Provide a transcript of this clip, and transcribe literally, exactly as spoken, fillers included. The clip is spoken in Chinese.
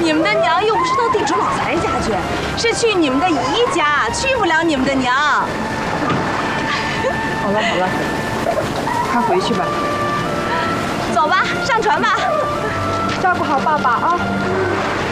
你们的娘又不是到地主老财家去，是去你们的姨家，去不了你们的娘。 好了好了，快回去吧。 走吧，上船吧。 照顾好爸爸啊。